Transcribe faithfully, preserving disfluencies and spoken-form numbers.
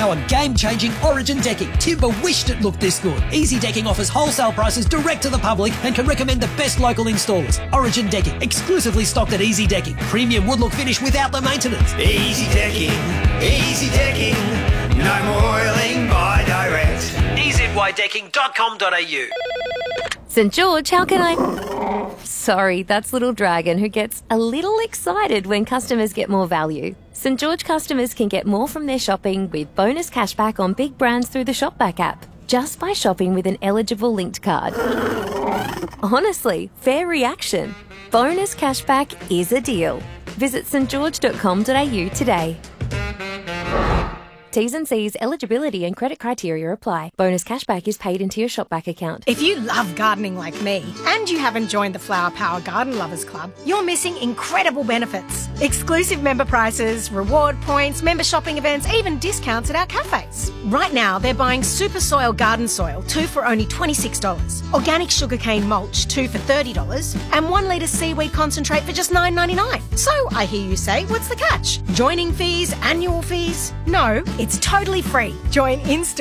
power game-changing Origin decking. Timber wished it looked this good. Easy Decking offers wholesale prices direct to the public and can recommend the best local installers. Origin Decking, exclusively stocked at Easy Decking. Premium wood look finish without the maintenance. Easy Decking, Easy Decking, no more oiling by direct. e z y decking dot com dot a u. St George, how can I... Sorry, that's Little Dragon, who gets a little excited when customers get more value. St George customers can get more from their shopping with bonus cashback on big brands through the Shopback app, just by shopping with an eligible linked card. Honestly, fair reaction. Bonus cashback is a deal. Visit st george dot com dot a u today. T's and C's, eligibility and credit criteria apply. Bonus cashback is paid into your Shopback account. If you love gardening like me and you haven't joined the Flower Power Garden Lovers Club, you're missing incredible benefits. Exclusive member prices, reward points, member shopping events, even discounts at our cafes. Right now, they're buying Super Soil Garden Soil, two for only twenty-six dollars, organic sugarcane mulch, two for thirty dollars, and one litre seaweed concentrate for just nine ninety-nine. So I hear you say, what's the catch? Joining fees, annual fees? No, it's totally free. Join in